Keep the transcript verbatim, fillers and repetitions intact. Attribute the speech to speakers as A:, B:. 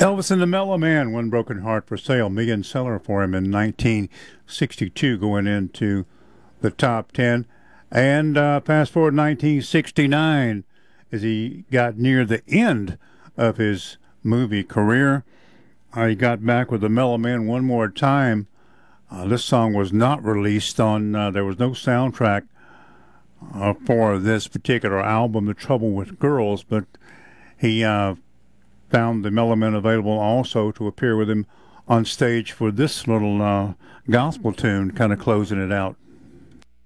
A: Elvis and the Mellow Man, One Broken Heart for Sale, million seller for him in nineteen sixty-two, going into the top ten. And uh, fast forward nineteen sixty-nine, as he got near the end of his movie career, uh, he got back with the Mellow Man one more time. Uh, this song was not released on, uh, there was no soundtrack uh, for this particular album, The Trouble with Girls, but he uh, found the Mellow Man available also to appear with him on stage for this little uh, gospel tune, kind of closing it out.